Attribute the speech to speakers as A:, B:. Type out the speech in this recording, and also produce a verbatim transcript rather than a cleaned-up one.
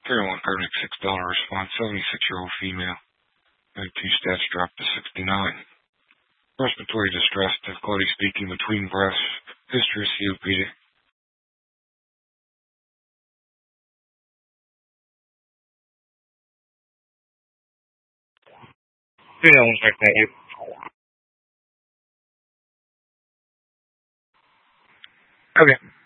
A: Carolyn Cardick, six dollars response, seventy-six-year-old female. Two stats dropped to sixty-nine. Respiratory distress, difficulty speaking between breaths, history of C O P D. Yeah, I was like that. Okay.